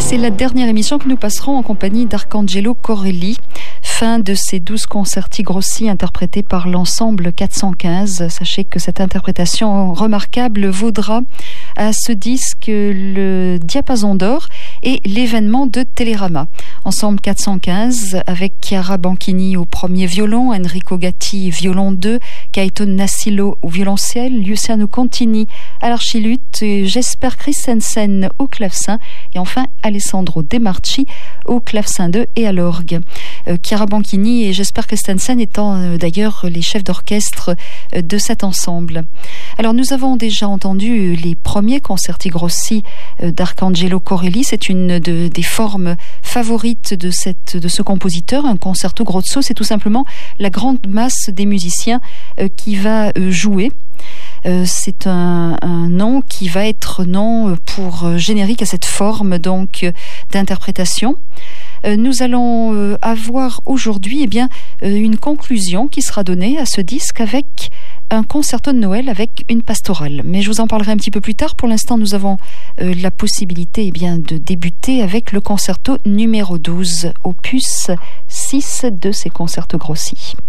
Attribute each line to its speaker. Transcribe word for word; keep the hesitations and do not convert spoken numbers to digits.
Speaker 1: c'est la dernière émission que nous passerons en compagnie d'Arcangelo Corelli. Fin de ces douze concerti grossi interprétés par l'ensemble quatre cent quinze. Sachez que cette interprétation remarquable vaudra à ce disque le Diapason d'or et l'événement de Télérama. Ensemble quatre cent quinze avec Chiara Banchini au premier violon, Enrico Gatti violon deux, Kaito Nassilo au violoncelle, Luciano Contini à l'archiluth, Jesper Christensen au clavecin et enfin Alessandro De Marchi au clavecin deux et à l'orgue. Euh, Chiara Banchini et Jesper Christensen étant euh, d'ailleurs les chefs d'orchestre euh, de cet ensemble. Alors nous avons déjà entendu les premiers concerti grossi euh, d'Arcangelo Corelli. C'est une de, des formes favorites de, cette, de ce compositeur. Un concerto grosso, c'est tout simplement la grande masse des musiciens euh, qui va euh, jouer. Euh, c'est un, un nom qui va être nom pour euh, générique à cette forme donc euh, d'interprétation. Euh, nous allons euh, avoir aujourd'hui eh bien, euh, une conclusion qui sera donnée à ce disque avec un concerto de Noël avec une pastorale. Mais je vous en parlerai un petit peu plus tard. Pour l'instant, nous avons euh, la possibilité eh bien, de débuter avec le concerto numéro douze, opus six de ces concertos grossis.